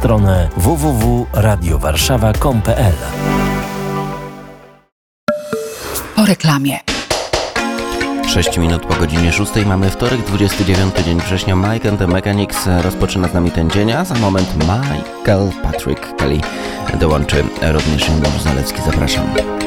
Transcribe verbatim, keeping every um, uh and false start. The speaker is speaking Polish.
stronę w w w kropka radio warszawa kropka com kropka p l. Po reklamie. sześć minut po godzinie szóstej mamy wtorek, dwudziesty dziewiąty dzień września. Mike and the Mechanics rozpoczyna z nami ten dzień, a za moment Michael Patrick Kelly dołączy również Jan Zalewski. Zapraszam.